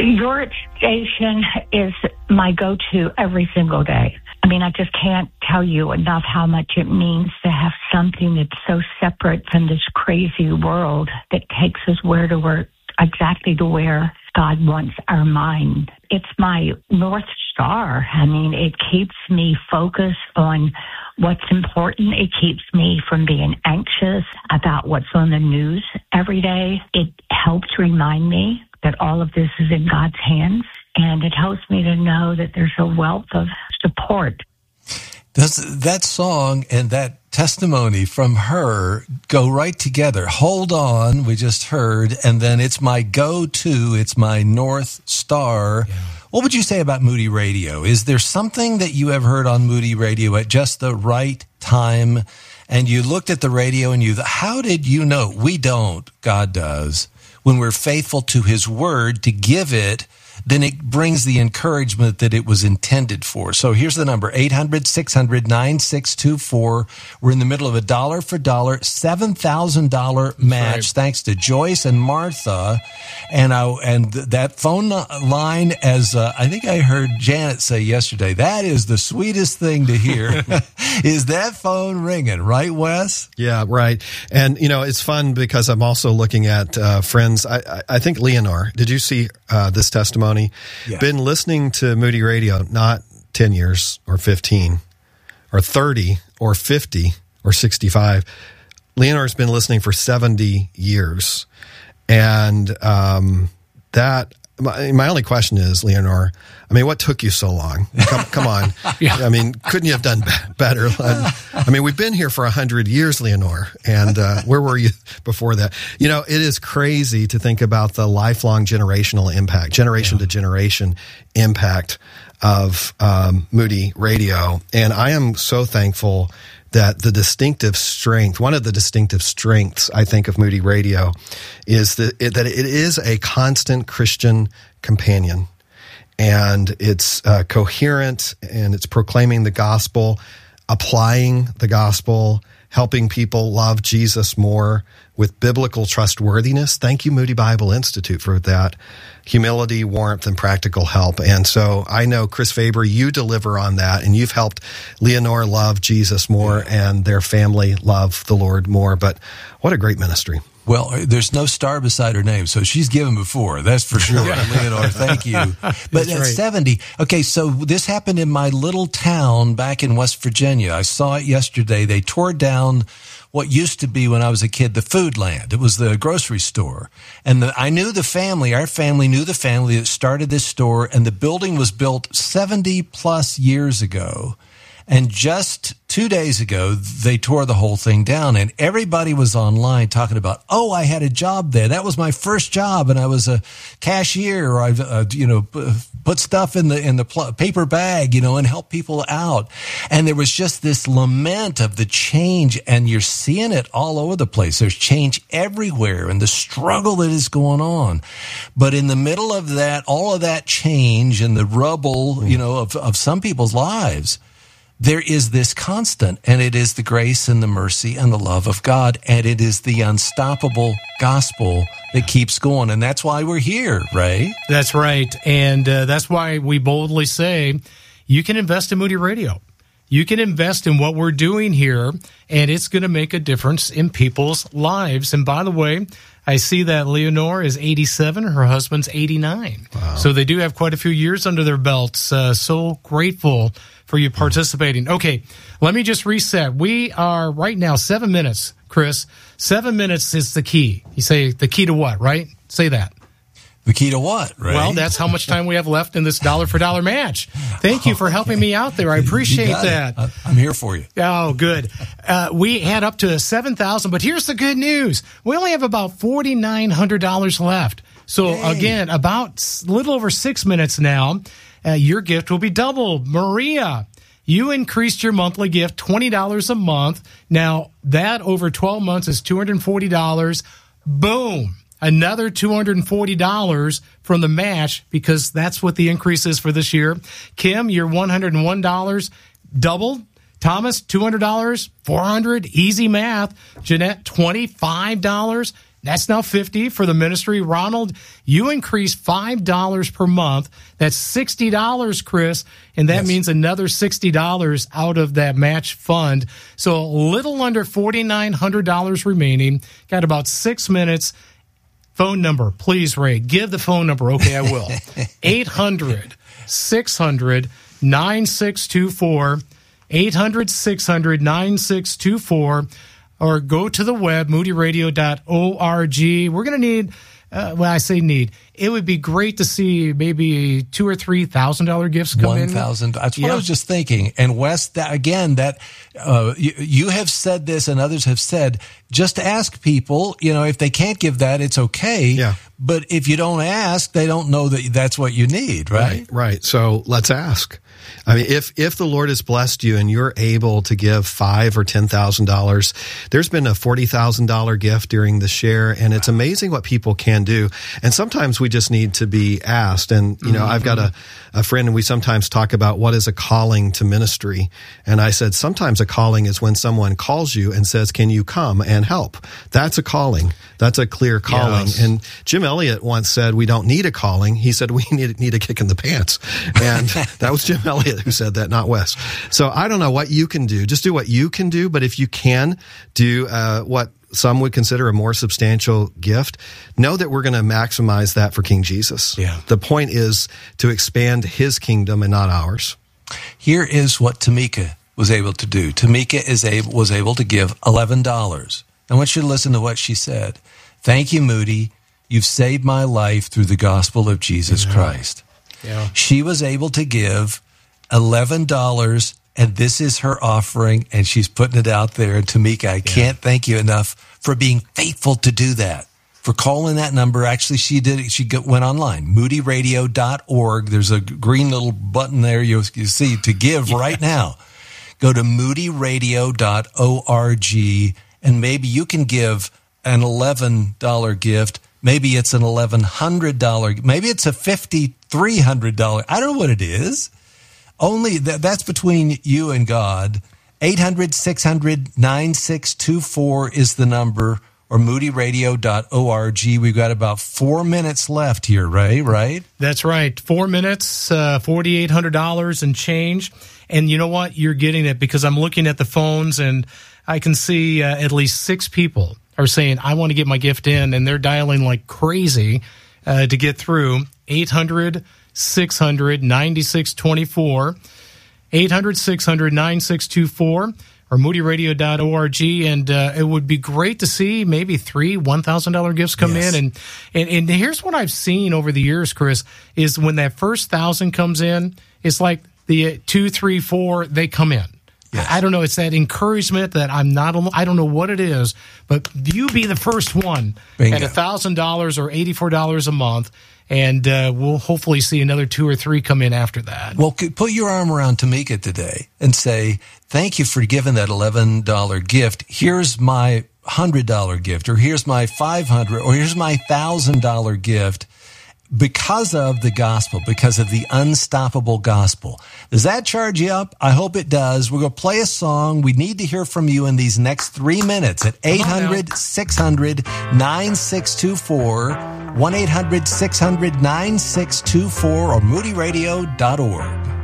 Your station is my go-to every single day. I mean, I just can't tell you enough how much it means to have something that's so separate from this crazy world that takes us exactly to where God wants our mind. It's my North Star. I mean, it keeps me focused on what's important. It keeps me from being anxious about what's on the news every day. It helps remind me that all of this is in God's hands, and it helps me to know that there's a wealth of support. Does that song and that testimony from her go right together? Hold on, we just heard, and then it's my go-to, it's my North Star. Yeah. What would you say about Moody Radio? Is there something that you have heard on Moody Radio at just the right time, and you looked at the radio and how did you know? We don't, God does. When we're faithful to His Word to give it, then it brings the encouragement that it was intended for. So here's the number, 800-600-9624. We're in the middle of a dollar for dollar, $7,000 match, right, thanks to Joyce and Martha. And that phone line, as I think I heard Janet say yesterday, that is the sweetest thing to hear, is that phone ringing, right, Wes? Yeah, right. And, it's fun because I'm also looking at friends. I think Leonore, did you see this testimony? Yeah. Been listening to Moody Radio not 10 years or 15 or 30 or 50 or 65. Leonore's been listening for 70 years. And my only question is, Leonore, what took you so long? Come on. Yeah. Couldn't you have done better? We've been here for 100 years, Leonore, and where were you before that? It is crazy to think about the lifelong generational impact, generation to generation impact of Moody Radio. And I am so thankful that one of the distinctive strengths, I think, of Moody Radio is that it is a constant Christian companion. And it's coherent, and it's proclaiming the gospel, applying the gospel, helping people love Jesus more with biblical trustworthiness. Thank you, Moody Bible Institute, for that. Humility, warmth, and practical help. And so I know, Chris Faber, you deliver on that, and you've helped Leonore love Jesus more and their family love the Lord more. But what a great ministry. Well, there's no star beside her name, so she's given before. That's for sure. Leonore, thank you. But at 70, okay, so this happened in my little town back in West Virginia. I saw it yesterday. They tore down what used to be, when I was a kid, the Food Land. It was the grocery store. And I knew the family, our family knew the family that started this store, and the building was built 70 plus years ago. And just 2 days ago, they tore the whole thing down, and everybody was online talking about, I had a job there. That was my first job, and I was a cashier, or I've, put stuff in the paper bag, and help people out. And there was just this lament of the change, and you're seeing it all over the place. There's change everywhere, and the struggle that is going on. But in the middle of that, all of that change and the rubble, of some people's lives, there is this constant, and it is the grace and the mercy and the love of God, and it is the unstoppable gospel that keeps going, and that's why we're here, Ray. That's right, and that's why we boldly say you can invest in Moody Radio. You can invest in what we're doing here, and it's going to make a difference in people's lives. And by the way, I see that Leonore is 87, her husband's 89. Wow. So they do have quite a few years under their belts. So grateful for you participating. Okay, let me just reset. We are right now 7 minutes, Chris. 7 minutes is the key. You say the key to what, right? Say that. The key to what, right? Well, that's how much time we have left in this dollar-for-dollar match. Thank you for helping me out there. I appreciate that. I'm here for you. Oh, good. We had up to $7,000, but here's the good news. We only have about $4,900 left. So, again, about a little over 6 minutes now, your gift will be doubled. Maria, you increased your monthly gift $20 a month. Now, that over 12 months is $240. Boom. Another $240 from the match, because that's what the increase is for this year. Kim, your $101 doubled. Thomas, $200, $400, easy math. Jeanette, $25. That's now $50 for the ministry. Ronald, you increase $5 per month. That's $60, Chris, and that means another $60 out of that match fund. So a little under $4,900 remaining. Got about 6 minutes. Phone number, please, Ray. Give the phone number. Okay, I will. 800-600-9624. 800-600-9624. Or go to the web, moodyradio.org. We're going to need, I say need. It would be great to see maybe $2,000 or $3,000 gifts come in. $1,000. That's what I was just thinking. And Wes, you have said this, and others have said, just ask people. If they can't give that, it's okay. Yeah. But if you don't ask, they don't know that that's what you need, right? Right. So let's ask. I mean, if the Lord has blessed you and you're able to give $5,000 or $10,000, there's been a $40,000 gift during the share, and it's amazing what people can do. And sometimes we just need to be asked. And I've got a friend, and we sometimes talk about what is a calling to ministry. And I said sometimes a calling is when someone calls you and says, "Can you come and help?" That's a calling. That's a clear calling. Yes. And Jim Elliott once said, "We don't need a calling." He said, "We need a kick in the pants." And that was Jim Elliott who said that, not Wes. So I don't know what you can do. Just do what you can do. But if you can do what some would consider a more substantial gift, know that we're going to maximize that for King Jesus. Yeah. The point is to expand his kingdom and not ours. Here is what Tamika was able to do. Tamika was able to give $11. I want you to listen to what she said. "Thank you, Moody. You've saved my life through the gospel of Jesus Christ." Yeah. She was able to give $11, and this is her offering, and she's putting it out there. And Tamika, I can't thank you enough for being faithful to do that, for calling that number. Actually, she did it. She went online, moodyradio.org. There's a green little button there you see to give right now. Go to moodyradio.org, and maybe you can give an $11 gift. Maybe it's an $1,100. Maybe it's a $5,300. I don't know what it is. Only that's between you and God. 800-600-9624 is the number, or moodyradio.org. We've got about 4 minutes left here, Ray, right? That's right. 4 minutes, $4,800 and change. And you know what? You're getting it because I'm looking at the phones, and I can see at least 6 people are saying, "I want to get my gift in," and they're dialing like crazy to get through. 800-600-9624, 800-600-9624, or moodyradio.org. And it would be great to see maybe 3 $1,000 gifts come in. And here's what I've seen over the years, Chris, is when that first 1,000 comes in, it's like the 2, 3, 4, they come in. Yes. I don't know. It's that encouragement that I'm not alone. I don't know what it is, but you be the first one at $1,000 or $84 a month, and we'll hopefully see another 2 or 3 come in after that. Well, put your arm around Tamika today and say, "Thank you for giving that $11 gift. Here's my $100 gift, or here's my $500, or here's my $1,000 gift." Because of the gospel, because of the unstoppable gospel. Does that charge you up? I hope it does. We're going to play a song. We need to hear from you in these next 3 minutes at 800-600-9624, 1-800-600-9624, or moodyradio.org.